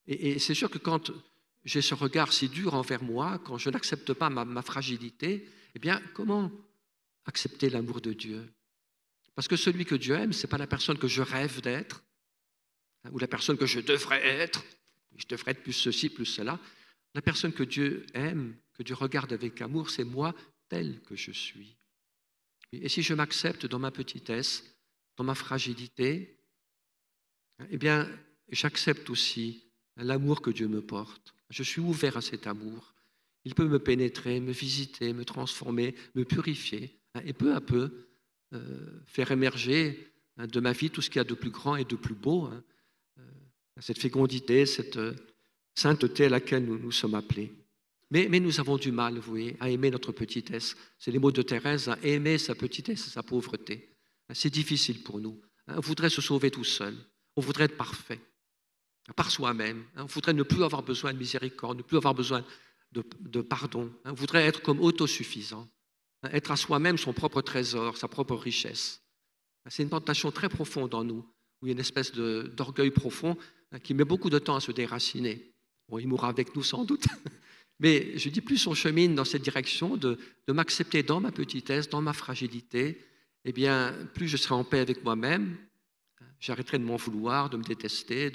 Et c'est sûr que quand j'ai ce regard si dur envers moi, quand je n'accepte pas ma fragilité, eh bien, comment accepter l'amour de Dieu? Parce que celui que Dieu aime, ce n'est pas la personne que je rêve d'être, ou la personne que je devrais être. Je devrais être plus ceci, plus cela. La personne que Dieu aime, que Dieu regarde avec amour, c'est moi tel que je suis. Et si je m'accepte dans ma petitesse, dans ma fragilité, eh bien, j'accepte aussi l'amour que Dieu me porte. Je suis ouvert à cet amour. Il peut me pénétrer, me visiter, me transformer, me purifier, et peu à peu faire émerger de ma vie tout ce qu'il y a de plus grand et de plus beau, cette fécondité, cette sainteté à laquelle nous sommes appelés. Mais nous avons du mal, vous voyez, à aimer notre petitesse. C'est les mots de Thérèse, à aimer sa petitesse et sa pauvreté. C'est difficile pour nous. On voudrait se sauver tout seul. On voudrait être parfait, par soi-même. On voudrait ne plus avoir besoin de miséricorde, ne plus avoir besoin de pardon. On voudrait être comme autosuffisant, être à soi-même son propre trésor, sa propre richesse. C'est une tentation très profonde en nous, où il y a une espèce d'orgueil profond qui met beaucoup de temps à se déraciner. Bon, il mourra avec nous sans doute. Mais je dis, plus on chemine dans cette direction de m'accepter dans ma petitesse, dans ma fragilité, eh bien, plus je serai en paix avec moi-même, j'arrêterai de m'en vouloir, de me détester,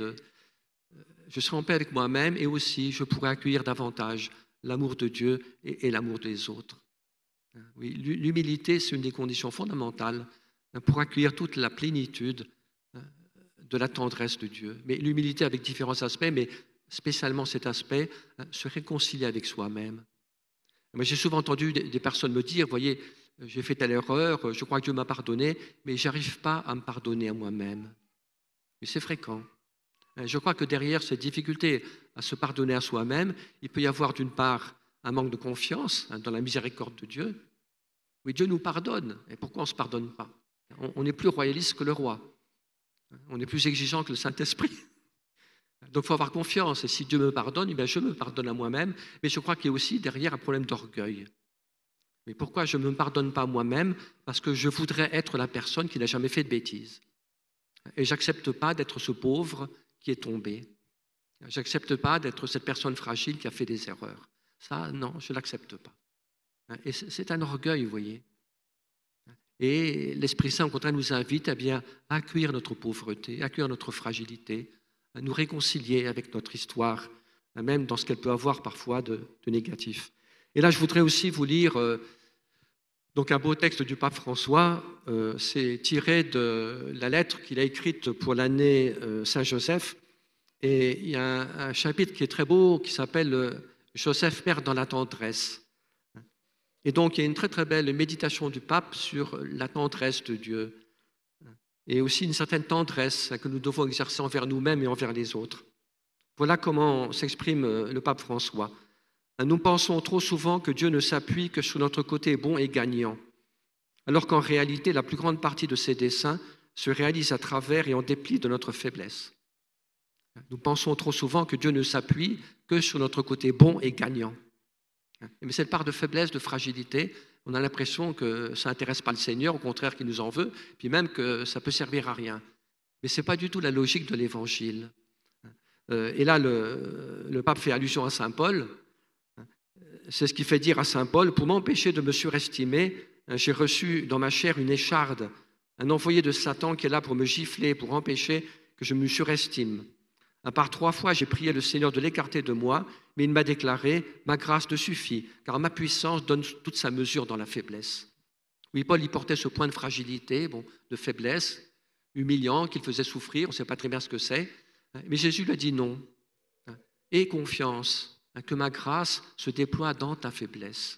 je serai en paix avec moi-même et aussi je pourrai accueillir davantage l'amour de Dieu et l'amour des autres. Oui, l'humilité, c'est une des conditions fondamentales pour accueillir toute la plénitude de la tendresse de Dieu. Mais l'humilité avec différents aspects, mais spécialement cet aspect, se réconcilier avec soi-même. Moi, j'ai souvent entendu des personnes me dire, voyez, j'ai fait telle erreur, je crois que Dieu m'a pardonné, mais je n'arrive pas à me pardonner à moi-même. Mais c'est fréquent. Je crois que derrière cette difficulté à se pardonner à soi-même, il peut y avoir d'une part un manque de confiance dans la miséricorde de Dieu. Oui, Dieu nous pardonne. Et pourquoi on ne se pardonne pas? On est plus royaliste que le roi. On est plus exigeant que le Saint-Esprit. Donc il faut avoir confiance. Et si Dieu me pardonne, eh bien, je me pardonne à moi-même. Mais je crois qu'il y a aussi derrière un problème d'orgueil. Mais pourquoi je ne me pardonne pas moi-même? Parce que je voudrais être la personne qui n'a jamais fait de bêtises. Et je n'accepte pas d'être ce pauvre qui est tombé. Je n'accepte pas d'être cette personne fragile qui a fait des erreurs. Ça, non, je ne l'accepte pas. Et c'est un orgueil, vous voyez. Et l'Esprit Saint, au contraire, nous invite à bien accueillir notre pauvreté, accueillir notre fragilité, à nous réconcilier avec notre histoire, même dans ce qu'elle peut avoir parfois de négatif. Et là, je voudrais aussi vous lire donc un beau texte du pape François. C'est tiré de la lettre qu'il a écrite pour l'année Saint-Joseph. Et il y a un chapitre qui est très beau qui s'appelle « Joseph, Père dans la tendresse ». Et donc, il y a une très très belle méditation du pape sur la tendresse de Dieu et aussi une certaine tendresse que nous devons exercer envers nous-mêmes et envers les autres. Voilà comment s'exprime le pape François. Nous pensons trop souvent que Dieu ne s'appuie que sur notre côté bon et gagnant, alors qu'en réalité, la plus grande partie de ses desseins se réalise à travers et en dépit de notre faiblesse. Nous pensons trop souvent que Dieu ne s'appuie que sur notre côté bon et gagnant. Mais cette part de faiblesse, de fragilité, on a l'impression que ça n'intéresse pas le Seigneur, au contraire qu'il nous en veut, puis même que ça peut servir à rien. Mais ce n'est pas du tout la logique de l'Évangile. Et là, le pape fait allusion à saint Paul. C'est ce qui fait dire à saint Paul, pour m'empêcher de me surestimer, j'ai reçu dans ma chair une écharde, un envoyé de Satan qui est là pour me gifler, pour empêcher que je me surestime. Par 3 fois, j'ai prié le Seigneur de l'écarter de moi, mais il m'a déclaré, ma grâce te suffit, car ma puissance donne toute sa mesure dans la faiblesse. Oui, Paul y portait ce point de fragilité, de faiblesse, humiliant, qu'il faisait souffrir, on ne sait pas très bien ce que c'est, mais Jésus lui a dit non. Aie confiance, que ma grâce se déploie dans ta faiblesse.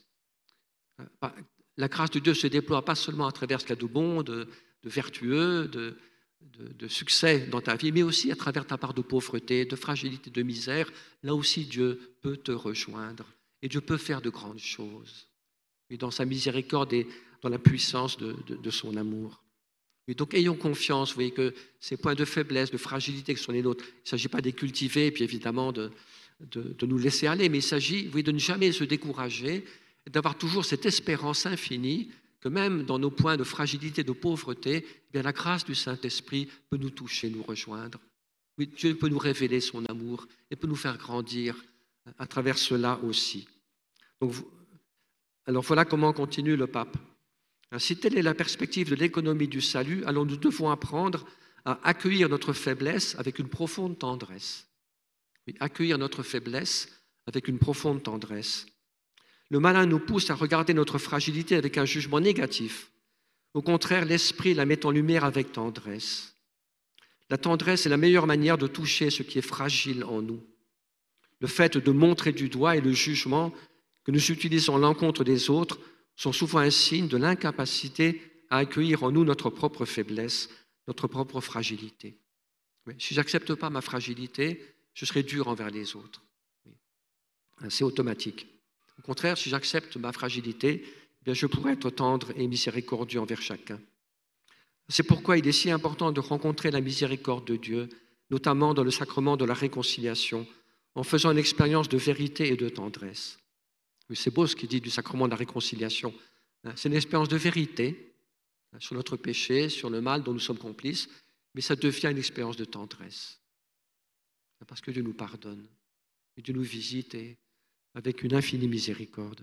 La grâce de Dieu se déploie pas seulement à travers ce qu'il y a de bon, de vertueux, de succès dans ta vie, mais aussi à travers ta part de pauvreté, de fragilité, de misère. Là aussi, Dieu peut te rejoindre et Dieu peut faire de grandes choses. Et dans sa miséricorde et dans la puissance de son amour. Et donc, ayons confiance, vous voyez, que ces points de faiblesse, de fragilité qui sont les nôtres, il ne s'agit pas de les cultiver et puis évidemment de nous laisser aller, mais il s'agit, vous voyez, de ne jamais se décourager, d'avoir toujours cette espérance infinie que même dans nos points de fragilité, de pauvreté, eh bien, la grâce du Saint-Esprit peut nous toucher, nous rejoindre. Oui, Dieu peut nous révéler son amour et peut nous faire grandir à travers cela aussi. Donc, alors voilà comment continue le pape. Si telle est la perspective de l'économie du salut, alors nous devons apprendre à accueillir notre faiblesse avec une profonde tendresse. Oui, accueillir notre faiblesse avec une profonde tendresse. Le malin nous pousse à regarder notre fragilité avec un jugement négatif. Au contraire, l'esprit la met en lumière avec tendresse. La tendresse est la meilleure manière de toucher ce qui est fragile en nous. Le fait de montrer du doigt et le jugement que nous utilisons à l'encontre des autres sont souvent un signe de l'incapacité à accueillir en nous notre propre faiblesse, notre propre fragilité. Si je n'accepte pas ma fragilité, je serai dur envers les autres. C'est automatique. Au contraire, si j'accepte ma fragilité, bien je pourrai être tendre et miséricordieux envers chacun. C'est pourquoi il est si important de rencontrer la miséricorde de Dieu, notamment dans le sacrement de la réconciliation, en faisant une expérience de vérité et de tendresse. C'est beau ce qu'il dit du sacrement de la réconciliation. C'est une expérience de vérité sur notre péché, sur le mal dont nous sommes complices, mais ça devient une expérience de tendresse. Parce que Dieu nous pardonne, et Dieu nous visite avec une infinie miséricorde.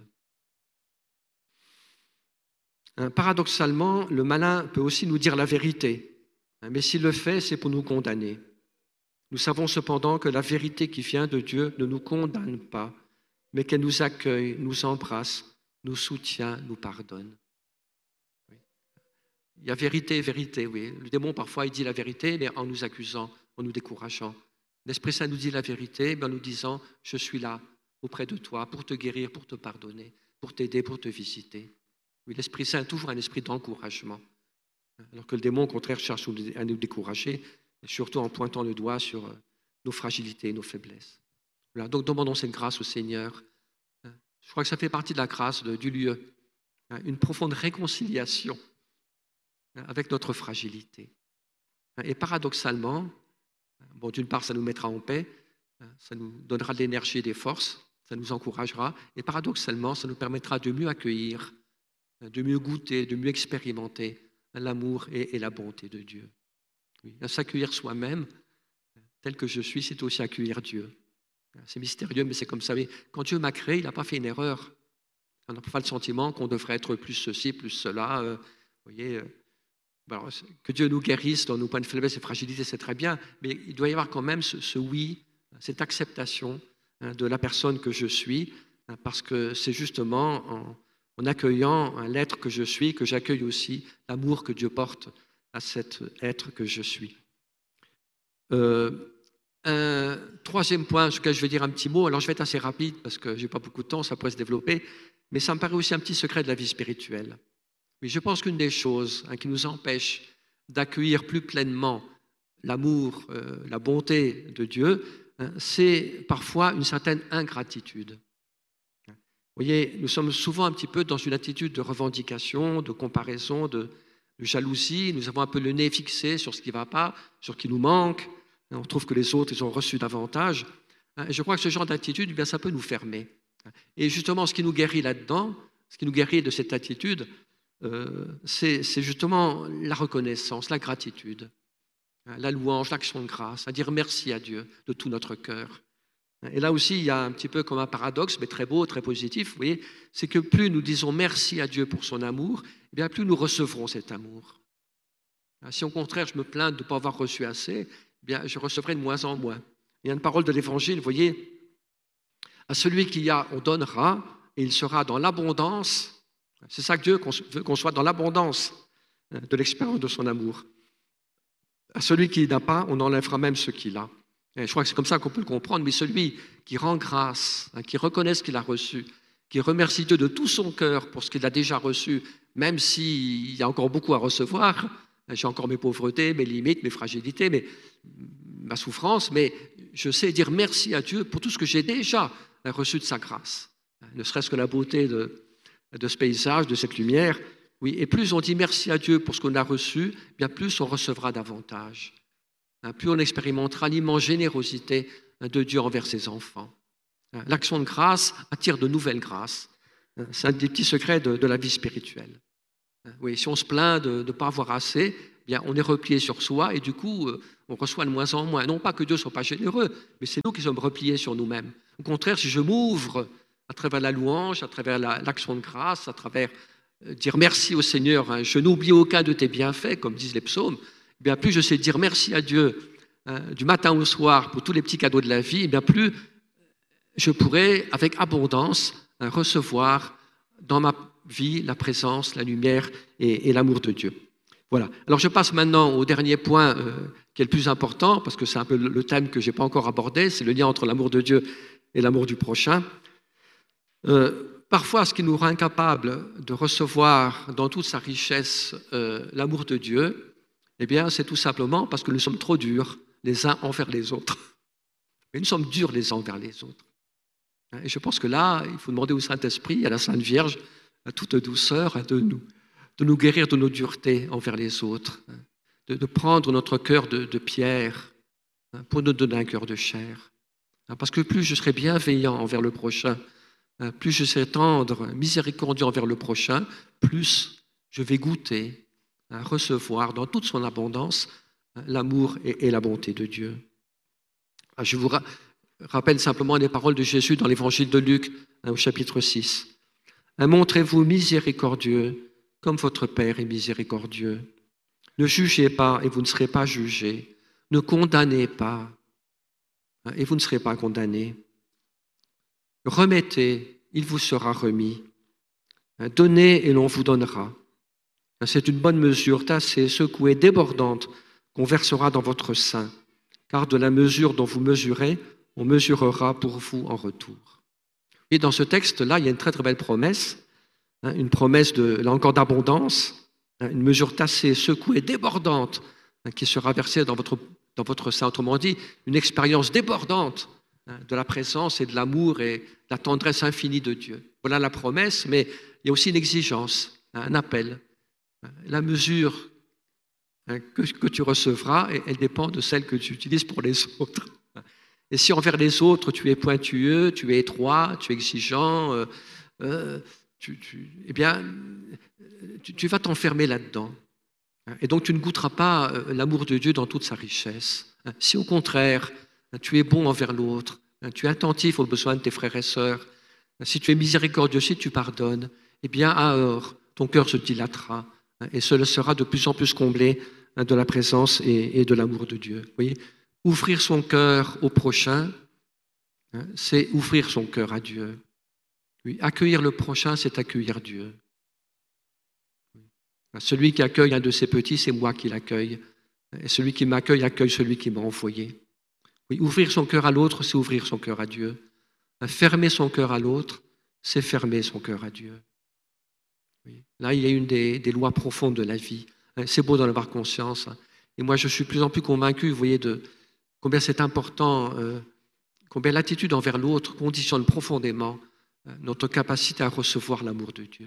Paradoxalement, le malin peut aussi nous dire la vérité, mais s'il le fait, c'est pour nous condamner. Nous savons cependant que la vérité qui vient de Dieu ne nous condamne pas, mais qu'elle nous accueille, nous embrasse, nous soutient, nous pardonne. Oui. Il y a vérité et vérité, oui. Le démon, parfois, il dit la vérité, mais en nous accusant, en nous décourageant. L'Esprit Saint nous dit la vérité, mais en nous disant « Je suis là, auprès de toi, pour te guérir, pour te pardonner, pour t'aider, pour te visiter. » Oui, l'Esprit Saint est toujours un esprit d'encouragement. Alors que le démon, au contraire, cherche à nous décourager, surtout en pointant le doigt sur nos fragilités, nos faiblesses. Voilà, donc demandons cette grâce au Seigneur. Je crois que ça fait partie de la grâce du lieu. Une profonde réconciliation avec notre fragilité. Et paradoxalement, bon, d'une part, ça nous mettra en paix, ça nous donnera de l'énergie et des forces, ça nous encouragera, et paradoxalement, ça nous permettra de mieux accueillir, de mieux goûter, de mieux expérimenter l'amour et la bonté de Dieu. Oui, s'accueillir soi-même, tel que je suis, c'est aussi accueillir Dieu. C'est mystérieux, mais c'est comme ça. Mais quand Dieu m'a créé, il n'a pas fait une erreur. On n'a pas le sentiment qu'on devrait être plus ceci, plus cela. Vous voyez, alors, que Dieu nous guérisse dans nos points de faiblesse et fragilité, c'est très bien, mais il doit y avoir quand même ce oui, cette acceptation de la personne que je suis, parce que c'est justement en accueillant l'être que je suis que j'accueille aussi l'amour que Dieu porte à cet être que je suis. Un troisième point sur lequel je vais dire un petit mot, alors je vais être assez rapide parce que je n'ai pas beaucoup de temps, ça pourrait se développer, mais ça me paraît aussi un petit secret de la vie spirituelle. Mais je pense qu'une des choses qui nous empêche d'accueillir plus pleinement l'amour, la bonté de Dieu, c'est parfois une certaine ingratitude. Vous voyez, nous sommes souvent un petit peu dans une attitude de revendication, de comparaison, de jalousie. Nous avons un peu le nez fixé sur ce qui ne va pas, sur ce qui nous manque. On trouve que les autres, ils ont reçu davantage. Et je crois que ce genre d'attitude, eh bien, ça peut nous fermer. Et justement, ce qui nous guérit là-dedans, ce qui nous guérit de cette attitude, c'est justement la reconnaissance, la gratitude, la louange, l'action de grâce, à dire merci à Dieu de tout notre cœur. Et là aussi, il y a un petit peu comme un paradoxe, mais très beau, très positif, vous voyez, c'est que plus nous disons merci à Dieu pour son amour, eh bien plus nous recevrons cet amour. Si au contraire, je me plains de ne pas avoir reçu assez, eh bien je recevrai de moins en moins. Il y a une parole de l'Évangile, vous voyez, à celui qui a, on donnera, et il sera dans l'abondance. C'est ça que Dieu veut, qu'on soit dans l'abondance de l'expérience de son amour. À celui qui n'a pas, on enlèvera même ce qu'il a. Et je crois que c'est comme ça qu'on peut le comprendre, mais celui qui rend grâce, qui reconnaît ce qu'il a reçu, qui remercie Dieu de tout son cœur pour ce qu'il a déjà reçu, même s'il y a encore beaucoup à recevoir, j'ai encore mes pauvretés, mes limites, mes fragilités, ma souffrance, mais je sais dire merci à Dieu pour tout ce que j'ai déjà reçu de sa grâce. Ne serait-ce que la beauté de ce paysage, de cette lumière. Oui, et plus on dit merci à Dieu pour ce qu'on a reçu, bien plus on recevra davantage. Plus on expérimentera l'immense générosité de Dieu envers ses enfants. L'action de grâce attire de nouvelles grâces. C'est un des petits secrets de la vie spirituelle. Oui, si on se plaint de ne pas avoir assez, bien, on est replié sur soi et du coup, on reçoit de moins en moins. Non pas que Dieu ne soit pas généreux, mais c'est nous qui sommes repliés sur nous-mêmes. Au contraire, si je m'ouvre à travers la louange, à travers l'action de grâce, à travers dire merci au Seigneur, hein, je n'oublie aucun de tes bienfaits, comme disent les psaumes, eh bien plus je sais dire merci à Dieu du matin au soir pour tous les petits cadeaux de la vie, eh bien plus je pourrai avec abondance recevoir dans ma vie la présence, la lumière et l'amour de Dieu. Voilà. Alors je passe maintenant au dernier point qui est le plus important, parce que c'est un peu le thème que je n'ai pas encore abordé, c'est le lien entre l'amour de Dieu et l'amour du prochain. Parfois, ce qui nous rend incapables de recevoir dans toute sa richesse l'amour de Dieu, eh bien, c'est tout simplement parce que nous sommes trop durs les uns envers les autres. Et nous sommes durs les uns envers les autres. Et je pense que là, il faut demander au Saint-Esprit, à la Sainte Vierge, à toute douceur, de nous guérir de nos duretés envers les autres, de prendre notre cœur de pierre pour nous donner un cœur de chair. Parce que plus je serai bienveillant envers le prochain, plus je serai tendre, miséricordieux envers le prochain, plus je vais goûter, recevoir dans toute son abondance l'amour et la bonté de Dieu. Je vous rappelle simplement les paroles de Jésus dans l'évangile de Luc, au chapitre 6. Montrez-vous miséricordieux comme votre Père est miséricordieux. Ne jugez pas et vous ne serez pas jugés. Ne condamnez pas et vous ne serez pas condamnés. Remettez, il vous sera remis. Donnez et l'on vous donnera. C'est une bonne mesure, tassée, secouée, débordante, qu'on versera dans votre sein. Car de la mesure dont vous mesurez, on mesurera pour vous en retour. Et dans ce texte-là, il y a une très très belle promesse, une promesse là encore d'abondance, une mesure tassée, secouée, débordante, qui sera versée dans votre sein. Autrement dit, une expérience débordante de la présence et de l'amour et de la tendresse infinie de Dieu. Voilà la promesse, mais il y a aussi une exigence, un appel. La mesure que tu recevras, elle dépend de celle que tu utilises pour les autres. Et si envers les autres, tu es pointueux, tu es étroit, tu es exigeant, eh bien, tu vas t'enfermer là-dedans. Et donc, tu ne goûteras pas l'amour de Dieu dans toute sa richesse. Si au contraire, tu es bon envers l'autre, tu es attentif aux besoins de tes frères et sœurs, si tu es miséricordieux, si tu pardonnes, eh bien, alors, ton cœur se dilatera et cela sera de plus en plus comblé de la présence et de l'amour de Dieu. Vous voyez, ouvrir son cœur au prochain, c'est ouvrir son cœur à Dieu. Oui, accueillir le prochain, c'est accueillir Dieu. Celui qui accueille un de ses petits, c'est moi qui l'accueille. Et celui qui m'accueille, accueille celui qui m'a envoyé. Oui, ouvrir son cœur à l'autre, c'est ouvrir son cœur à Dieu. Fermer son cœur à l'autre, c'est fermer son cœur à Dieu. Oui. Là, il y a une des lois profondes de la vie. C'est beau d'en avoir conscience. Et moi, je suis de plus en plus convaincu, vous voyez, de combien c'est important, combien l'attitude envers l'autre conditionne profondément notre capacité à recevoir l'amour de Dieu.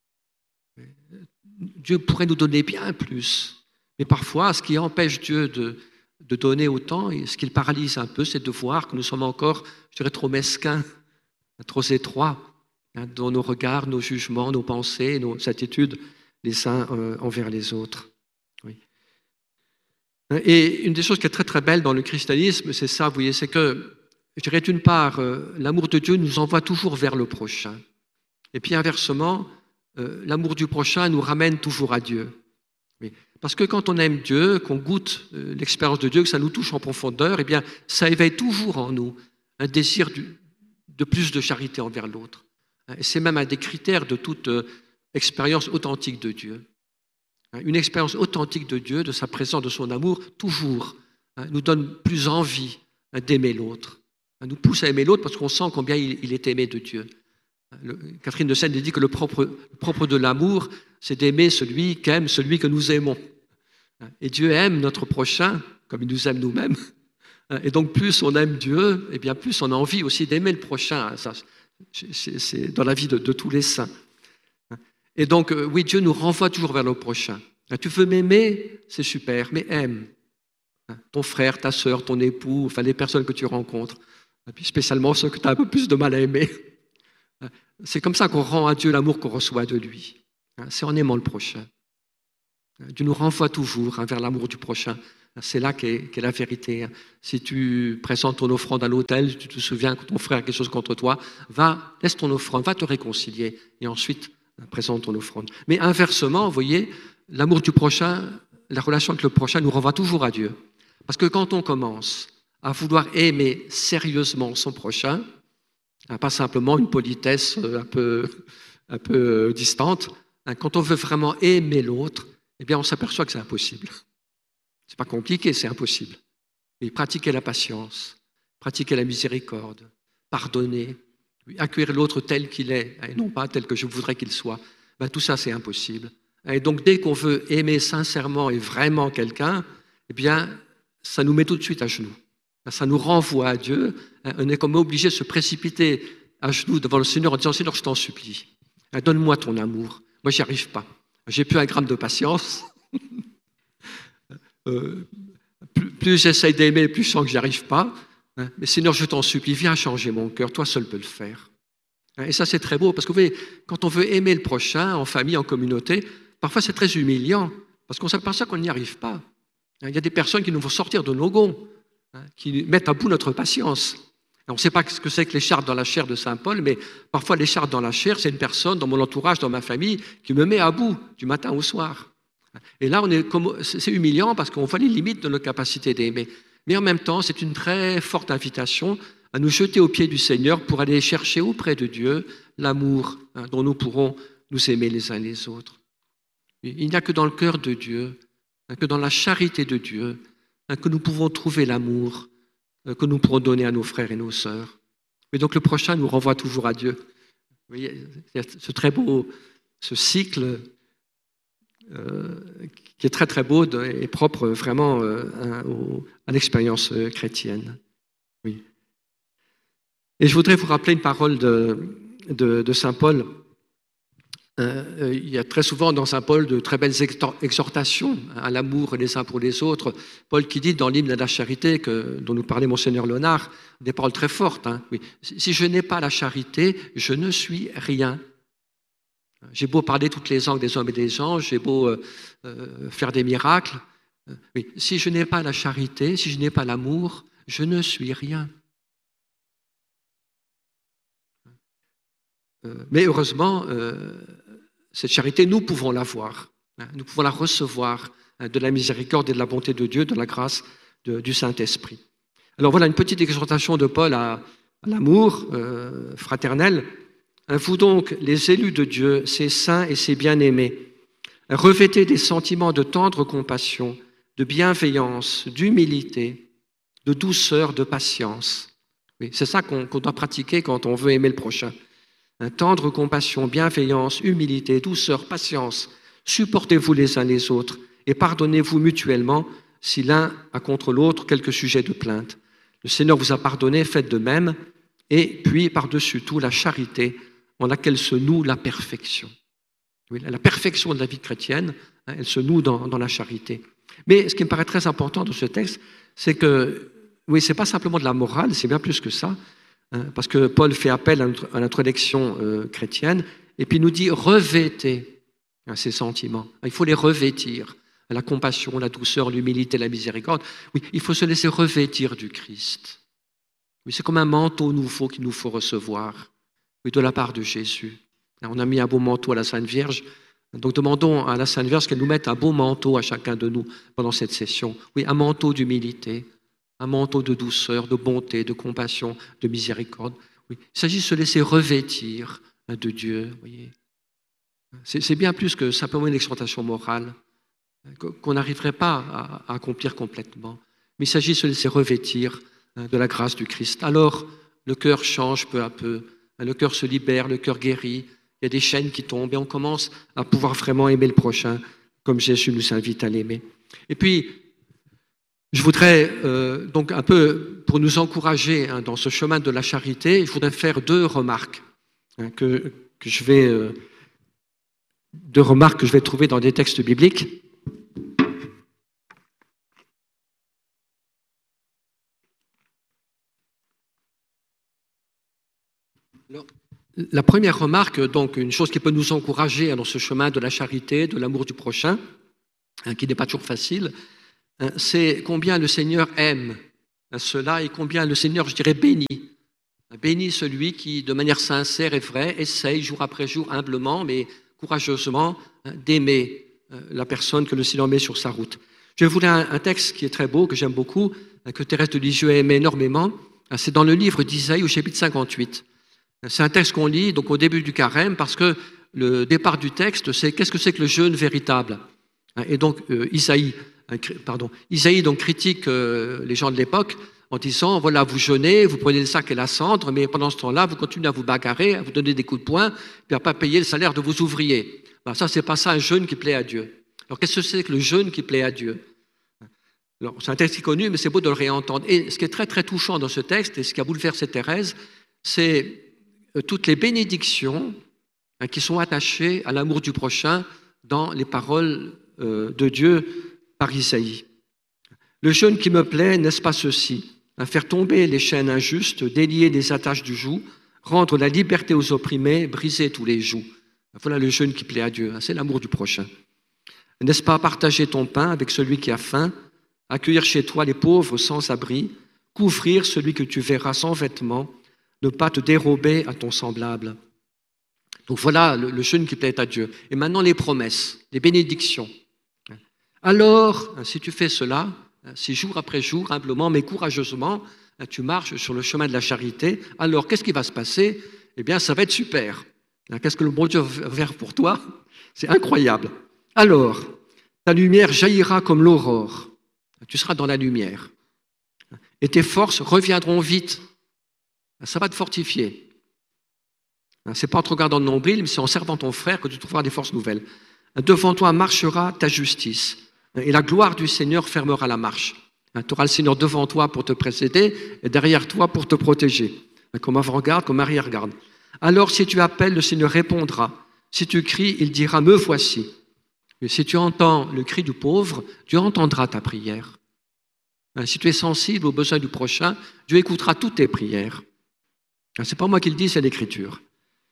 Dieu pourrait nous donner bien plus, mais parfois, ce qui empêche Dieu de donner autant, et ce qui le paralyse un peu, c'est de voir que nous sommes encore, je dirais, trop mesquins, trop étroits dans nos regards, nos jugements, nos pensées, nos attitudes les uns envers les autres. Oui. Et une des choses qui est très très belle dans le christianisme, c'est ça, vous voyez, c'est que, je dirais d'une part, l'amour de Dieu nous envoie toujours vers le prochain. Et puis inversement, l'amour du prochain nous ramène toujours à Dieu. Oui. Parce que quand on aime Dieu, qu'on goûte l'expérience de Dieu, que ça nous touche en profondeur, eh bien, ça éveille toujours en nous un désir de plus de charité envers l'autre. Et c'est même un des critères de toute expérience authentique de Dieu. Une expérience authentique de Dieu, de sa présence, de son amour, toujours nous donne plus envie d'aimer l'autre. Nous pousse à aimer l'autre parce qu'on sent combien il est aimé de Dieu. Catherine de Sène dit que le propre de l'amour, c'est d'aimer celui qu'aime celui que nous aimons. Et Dieu aime notre prochain comme il nous aime nous-mêmes. Et donc plus on aime Dieu, et bien plus on a envie aussi d'aimer le prochain. Ça, c'est dans la vie de tous les saints. Et donc, oui, Dieu nous renvoie toujours vers le prochain. Tu veux m'aimer, c'est super, mais aime ton frère, ta sœur, ton époux, enfin les personnes que tu rencontres, et puis spécialement ceux que tu as un peu plus de mal à aimer. C'est comme ça qu'on rend à Dieu l'amour qu'on reçoit de lui. C'est en aimant le prochain. Dieu nous renvoie toujours vers l'amour du prochain. C'est là qu'est la vérité. Si tu présentes ton offrande à l'autel, tu te souviens que ton frère a quelque chose contre toi, laisse ton offrande, va te réconcilier et ensuite présente ton offrande. Mais inversement, vous voyez, l'amour du prochain, la relation avec le prochain nous renvoie toujours à Dieu. Parce que quand on commence à vouloir aimer sérieusement son prochain, pas simplement une politesse un peu distante, quand on veut vraiment aimer l'autre, eh bien on s'aperçoit que c'est impossible. C'est pas compliqué, c'est impossible. Mais pratiquer la patience, pratiquer la miséricorde, pardonner, accueillir l'autre tel qu'il est, et non pas tel que je voudrais qu'il soit, tout ça c'est impossible. Et donc dès qu'on veut aimer sincèrement et vraiment quelqu'un, eh bien ça nous met tout de suite à genoux. Ça nous renvoie à Dieu. On est comme obligé de se précipiter à genoux devant le Seigneur en disant « Seigneur, je t'en supplie, donne-moi ton amour. Moi, j'y arrive pas. J'ai plus un gramme de patience. Plus j'essaye d'aimer, plus je sens que j'y arrive pas. Mais Seigneur, je t'en supplie, viens changer mon cœur. Toi seul peux le faire. » Et ça, c'est très beau, parce que vous voyez, quand on veut aimer le prochain, en famille, en communauté, parfois c'est très humiliant, parce qu'on s'aperçoit qu'on n'y arrive pas. Il y a des personnes qui nous font sortir de nos gonds, qui mettent à bout notre patience. On ne sait pas ce que c'est que l'écharpe dans la chair de saint Paul, mais parfois l'écharpe dans la chair, c'est une personne dans mon entourage, dans ma famille, qui me met à bout du matin au soir. Et là, c'est humiliant parce qu'on voit les limites de nos capacités d'aimer. Mais en même temps, c'est une très forte invitation à nous jeter aux pieds du Seigneur pour aller chercher auprès de Dieu l'amour dont nous pourrons nous aimer les uns les autres. Il n'y a que dans le cœur de Dieu, que dans la charité de Dieu, que nous pouvons trouver l'amour que nous pourrons donner à nos frères et nos sœurs. Mais donc le prochain nous renvoie toujours à Dieu. Vous voyez, ce très beau, ce cycle qui est très très beau et propre vraiment à l'expérience chrétienne. Oui. Et je voudrais vous rappeler une parole de saint Paul. Il y a très souvent dans saint Paul de très belles exhortations à l'amour les uns pour les autres. Paul qui dit dans l'hymne de la charité dont nous parlait Monseigneur Léonard, des paroles très fortes. Oui. Si je n'ai pas la charité, je ne suis rien. J'ai beau parler toutes les langues des hommes et des anges, j'ai beau faire des miracles. Oui. Si je n'ai pas la charité, si je n'ai pas l'amour, je ne suis rien. Mais heureusement, cette charité, nous pouvons l'avoir. Nous pouvons la recevoir de la miséricorde et de la bonté de Dieu, de la grâce du Saint-Esprit. Alors voilà une petite exhortation de Paul à l'amour fraternel. Vous donc, les élus de Dieu, ces saints et ces bien-aimés, revêtez des sentiments de tendre compassion, de bienveillance, d'humilité, de douceur, de patience. Oui, c'est ça qu'on doit pratiquer quand on veut aimer le prochain. Tendre compassion, bienveillance, humilité, douceur, patience. Supportez-vous les uns les autres et pardonnez-vous mutuellement si l'un a contre l'autre quelques sujets de plainte. Le Seigneur vous a pardonné, faites de même. Et puis, par-dessus tout, la charité en laquelle se noue la perfection. Oui, la perfection de la vie chrétienne, elle se noue dans la charité. Mais ce qui me paraît très important dans ce texte, c'est que, oui, ce n'est pas simplement de la morale, c'est bien plus que ça. Parce que Paul fait appel à notre élection chrétienne et puis nous dit revêtez ces sentiments. Il faut les revêtir, la compassion, la douceur, l'humilité, la miséricorde. Oui, il faut se laisser revêtir du Christ. Oui, c'est comme un manteau nouveau qu'il nous faut recevoir, oui, de la part de Jésus. On a mis un beau manteau à la Sainte Vierge, donc demandons à la Sainte Vierge qu'elle nous mette un beau manteau à chacun de nous pendant cette session. Oui, un manteau d'humilité, un manteau de douceur, de bonté, de compassion, de miséricorde. Oui. Il s'agit de se laisser revêtir de Dieu. Voyez. C'est bien plus que simplement une exhortation morale qu'on n'arriverait pas à accomplir complètement. Mais il s'agit de se laisser revêtir de la grâce du Christ. Alors, le cœur change peu à peu, le cœur se libère, le cœur guérit, il y a des chaînes qui tombent et on commence à pouvoir vraiment aimer le prochain comme Jésus nous invite à l'aimer. Et puis, je voudrais donc un peu, pour nous encourager dans ce chemin de la charité, je voudrais faire deux remarques que je vais trouver dans des textes bibliques. Alors, la première remarque, donc une chose qui peut nous encourager dans ce chemin de la charité, de l'amour du prochain, qui n'est pas toujours facile, c'est combien le Seigneur aime cela et combien le Seigneur, je dirais, bénit. Bénit celui qui, de manière sincère et vraie, essaye jour après jour, humblement, mais courageusement, d'aimer la personne que le Seigneur met sur sa route. Je vais vous lire un texte qui est très beau, que j'aime beaucoup, que Thérèse de Lisieux aimait énormément. C'est dans le livre d'Isaïe au chapitre 58. C'est un texte qu'on lit donc au début du carême parce que le départ du texte, c'est qu'est-ce que c'est que le jeûne véritable. Et donc Isaïe donc critique les gens de l'époque en disant, voilà, vous jeûnez, vous prenez le sac et la cendre, mais pendant ce temps-là, vous continuez à vous bagarrer, à vous donner des coups de poing, puis à ne pas payer le salaire de vos ouvriers. Ben, ça, c'est pas ça un jeûne qui plaît à Dieu. Alors, qu'est-ce que c'est que le jeûne qui plaît à Dieu? Alors, c'est un texte qui est connu, mais c'est beau de le réentendre. Et ce qui est très, très touchant dans ce texte, et ce qui a bouleversé Thérèse, c'est toutes les bénédictions qui sont attachées à l'amour du prochain dans les paroles de Dieu par Isaïe. Le jeûne qui me plaît, n'est-ce pas ceci? Faire tomber les chaînes injustes, délier les attaches du joug, rendre la liberté aux opprimés, briser tous les jougs. Voilà le jeûne qui plaît à Dieu, c'est l'amour du prochain. N'est-ce pas partager ton pain avec celui qui a faim, accueillir chez toi les pauvres sans abri, couvrir celui que tu verras sans vêtements, ne pas te dérober à ton semblable. Donc voilà le jeûne qui plaît à Dieu. Et maintenant les promesses, les bénédictions. Alors, si tu fais cela, si jour après jour, humblement mais courageusement, tu marches sur le chemin de la charité, alors qu'est-ce qui va se passer? Eh bien, ça va être super. Qu'est-ce que le bon Dieu va faire pour toi? C'est incroyable. Alors, ta lumière jaillira comme l'aurore. Tu seras dans la lumière. Et tes forces reviendront vite. Ça va te fortifier. Ce n'est pas en te regardant le nombril, mais c'est en servant ton frère que tu trouveras des forces nouvelles. Devant toi marchera ta justice. Et la gloire du Seigneur fermera la marche. Tu auras le Seigneur devant toi pour te précéder et derrière toi pour te protéger. Comme avant-garde, comme arrière-garde. Alors si tu appelles, le Seigneur répondra. Si tu cries, il dira « Me voici ». Mais si tu entends le cri du pauvre, Dieu entendra ta prière. Si tu es sensible aux besoins du prochain, Dieu écoutera toutes tes prières. Ce n'est pas moi qui le dis, c'est l'Écriture.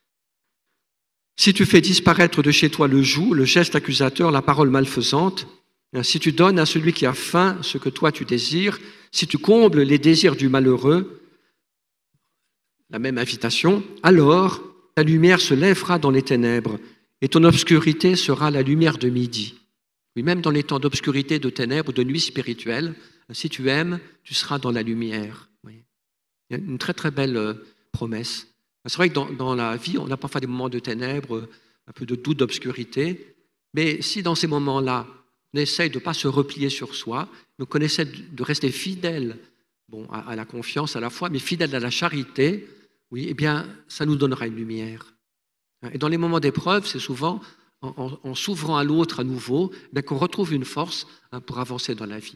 Si tu fais disparaître de chez toi le joug, le geste accusateur, la parole malfaisante, si tu donnes à celui qui a faim ce que toi tu désires, si tu combles les désirs du malheureux, la même invitation, alors ta lumière se lèvera dans les ténèbres et ton obscurité sera la lumière de midi. Oui, même dans les temps d'obscurité, de ténèbres, de nuit spirituelle, si tu aimes, tu seras dans la lumière. Oui. Il y a une très très belle promesse. C'est vrai que dans la vie, on a parfois des moments de ténèbres, un peu de doute, d'obscurité, mais si dans ces moments-là, on essaye de ne pas se replier sur soi, mais qu'on essaie de rester fidèle à la confiance, à la foi, mais fidèle à la charité, oui, eh bien, ça nous donnera une lumière. Et dans les moments d'épreuve, c'est souvent en s'ouvrant à l'autre à nouveau qu'on retrouve une force pour avancer dans la vie.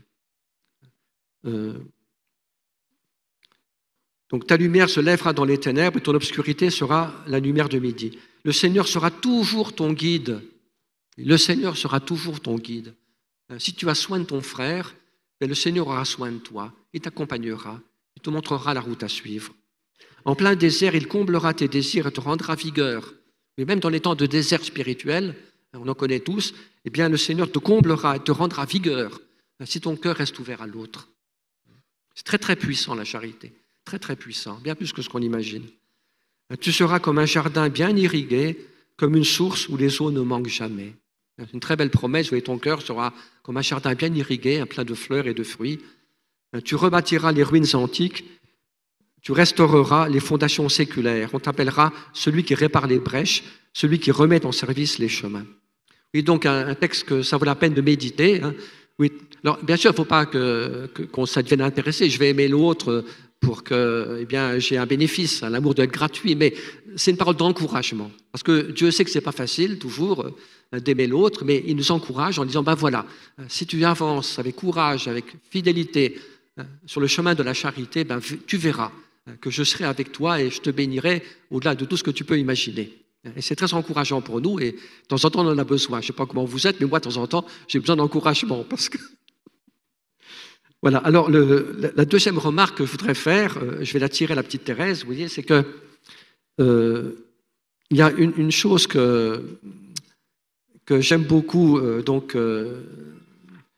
Donc ta lumière se lèvera dans les ténèbres et ton obscurité sera la lumière de midi. Le Seigneur sera toujours ton guide. Le Seigneur sera toujours ton guide. Si tu as soin de ton frère, le Seigneur aura soin de toi. Il t'accompagnera. Il te montrera la route à suivre. En plein désert, il comblera tes désirs et te rendra vigueur. Mais même dans les temps de désert spirituel, on en connaît tous, eh bien le Seigneur te comblera et te rendra vigueur si ton cœur reste ouvert à l'autre. C'est très très puissant la charité. Très très puissant, bien plus que ce qu'on imagine. Tu seras comme un jardin bien irrigué, comme une source où les eaux ne manquent jamais. C'est une très belle promesse, où ton cœur sera comme un jardin bien irrigué, plein de fleurs et de fruits. Tu rebâtiras les ruines antiques, tu restaureras les fondations séculaires. On t'appellera celui qui répare les brèches, celui qui remet en service les chemins. Oui, donc un texte que ça vaut la peine de méditer. Oui. Alors, bien sûr, il ne faut pas qu'on ça devienne intéressé. Je vais aimer l'autre pour que j'ai un bénéfice, l'amour doit être gratuit, mais c'est une parole d'encouragement. Parce que Dieu sait que ce n'est pas facile, toujours, d'aimer l'autre, mais il nous encourage en disant, voilà, si tu avances avec courage, avec fidélité, sur le chemin de la charité, tu verras que je serai avec toi et je te bénirai au-delà de tout ce que tu peux imaginer. Et c'est très encourageant pour nous, et de temps en temps, on en a besoin. Je ne sais pas comment vous êtes, mais moi, de temps en temps, j'ai besoin d'encouragement, parce que... Voilà, alors la deuxième remarque que je voudrais faire, je vais la tirer à la petite Thérèse, vous voyez, c'est que il y a une chose que j'aime beaucoup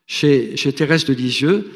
chez Thérèse de Lisieux,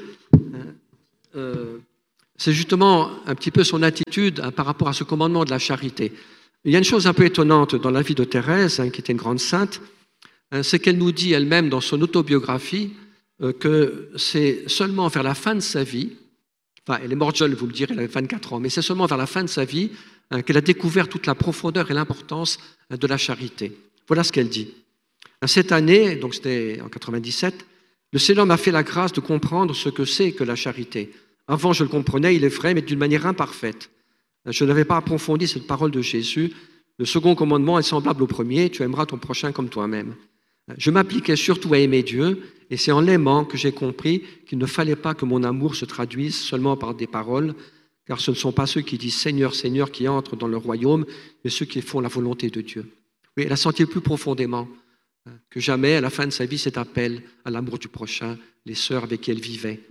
c'est justement un petit peu son attitude par rapport à ce commandement de la charité. Il y a une chose un peu étonnante dans la vie de Thérèse, qui était une grande sainte, c'est qu'elle nous dit elle-même dans son autobiographie que c'est seulement vers la fin de sa vie, enfin elle est morte jeune, vous me direz, elle avait 24 ans, mais c'est seulement vers la fin de sa vie qu'elle a découvert toute la profondeur et l'importance de la charité. Voilà ce qu'elle dit. Cette année, donc c'était en 97, le Seigneur m'a fait la grâce de comprendre ce que c'est que la charité. Avant, je le comprenais, il est vrai, mais d'une manière imparfaite. Je n'avais pas approfondi cette parole de Jésus. Le second commandement est semblable au premier, tu aimeras ton prochain comme toi-même. Je m'appliquais surtout à aimer Dieu, et c'est en l'aimant que j'ai compris qu'il ne fallait pas que mon amour se traduise seulement par des paroles, car ce ne sont pas ceux qui disent Seigneur, Seigneur qui entrent dans le royaume, mais ceux qui font la volonté de Dieu. Oui, elle a senti plus profondément que jamais, à la fin de sa vie, cet appel à l'amour du prochain, les sœurs avec qui elle vivait.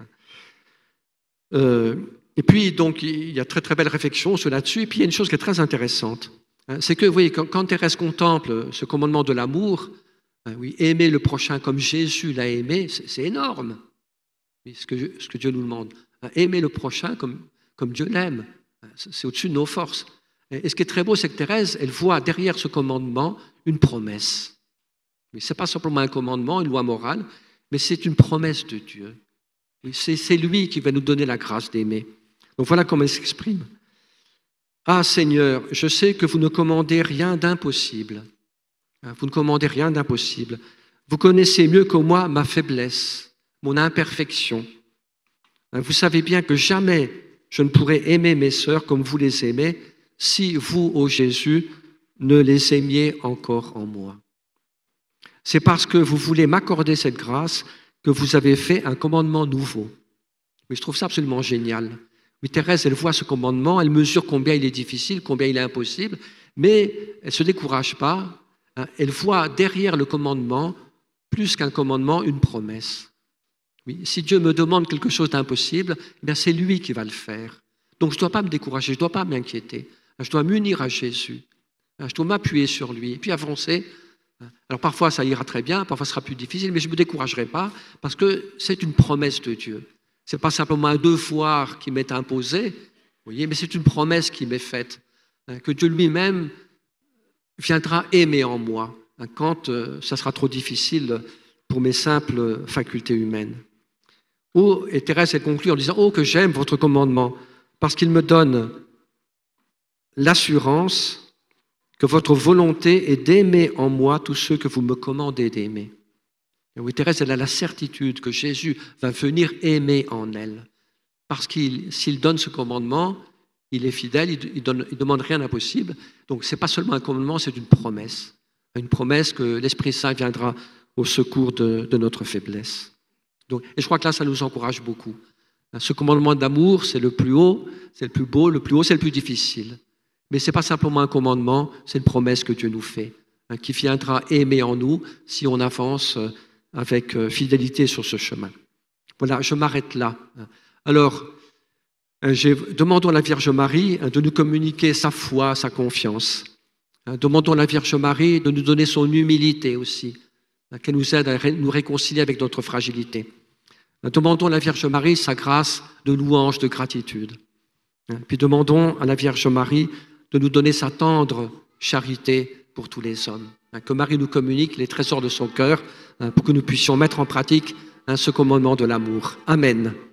Et puis, donc, il y a très, très belle réflexion sur là-dessus. Et puis, il y a une chose qui est très intéressante. C'est que, vous voyez, quand Thérèse contemple ce commandement de l'amour, oui, aimer le prochain comme Jésus l'a aimé, c'est énorme. Ce que Dieu nous demande. Aimer le prochain comme Dieu l'aime. C'est au-dessus de nos forces. Et ce qui est très beau, c'est que Thérèse, elle voit derrière ce commandement une promesse. Mais ce n'est pas simplement un commandement, une loi morale, mais c'est une promesse de Dieu. C'est lui qui va nous donner la grâce d'aimer. Donc voilà comment elle s'exprime. Ah Seigneur, je sais que vous ne commandez rien d'impossible. Vous ne commandez rien d'impossible. Vous connaissez mieux que moi ma faiblesse, mon imperfection. Vous savez bien que jamais je ne pourrais aimer mes sœurs comme vous les aimez si vous, ô Jésus, ne les aimiez encore en moi. C'est parce que vous voulez m'accorder cette grâce que vous avez fait un commandement nouveau. Oui, je trouve ça absolument génial. Oui, Thérèse, elle voit ce commandement, elle mesure combien il est difficile, combien il est impossible, mais elle ne se décourage pas. Elle voit derrière le commandement, plus qu'un commandement, une promesse. Oui, si Dieu me demande quelque chose d'impossible, eh bien c'est lui qui va le faire. Donc je ne dois pas me décourager, je ne dois pas m'inquiéter. Je dois m'unir à Jésus. Je dois m'appuyer sur lui et puis avancer. Alors parfois ça ira très bien, parfois ce sera plus difficile, mais je ne me découragerai pas parce que c'est une promesse de Dieu. Ce n'est pas simplement un devoir qui m'est imposé, vous voyez, mais c'est une promesse qui m'est faite, que Dieu lui-même viendra aimer en moi quand ça sera trop difficile pour mes simples facultés humaines. Oh, et Thérèse elle conclut en disant « Oh, que j'aime votre commandement, parce qu'il me donne l'assurance que votre volonté est d'aimer en moi tous ceux que vous me commandez d'aimer. » Oui, Thérèse, elle a la certitude que Jésus va venir aimer en elle. Parce qu'il, s'il donne ce commandement, il est fidèle, il demande rien d'impossible. Donc, ce n'est pas seulement un commandement, c'est une promesse. Une promesse que l'Esprit Saint viendra au secours de notre faiblesse. Donc, et je crois que là, ça nous encourage beaucoup. Ce commandement d'amour, c'est le plus haut, c'est le plus beau, le plus haut, c'est le plus difficile. Mais ce n'est pas simplement un commandement, c'est une promesse que Dieu nous fait, qui viendra aimer en nous si on avance avec fidélité sur ce chemin. Voilà, je m'arrête là. Alors, demandons à la Vierge Marie de nous communiquer sa foi, sa confiance. Demandons à la Vierge Marie de nous donner son humilité aussi, qu'elle nous aide à nous réconcilier avec notre fragilité. Demandons à la Vierge Marie sa grâce de louange, de gratitude. Puis demandons à la Vierge Marie de nous donner sa tendre charité pour tous les hommes. Que Marie nous communique les trésors de son cœur pour que nous puissions mettre en pratique ce commandement de l'amour. Amen.